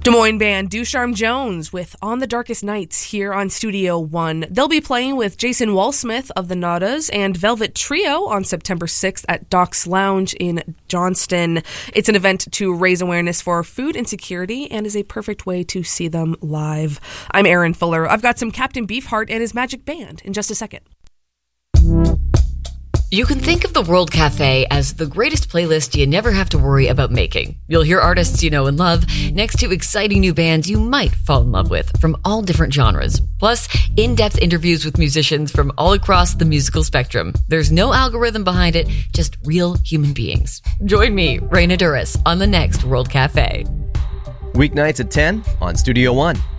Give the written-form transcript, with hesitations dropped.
Des Moines band Ducharme Jones with On the Darkest Nights here on Studio One. They'll be playing with Jason Walsmith of the Nadas and Velvet Trio on September 6th at Doc's Lounge in Johnston. It's an event to raise awareness for food insecurity and is a perfect way to see them live. I'm Aaron Fuller. I've got some Captain Beefheart and his Magic Band in just a second. You can think of the World Cafe as the greatest playlist you never have to worry about making. You'll hear artists you know and love next to exciting new bands you might fall in love with from all different genres. Plus, in-depth interviews with musicians from all across the musical spectrum. There's no algorithm behind it, just real human beings. Join me, Raina Duras, on the next World Cafe. Weeknights at 10 on Studio One.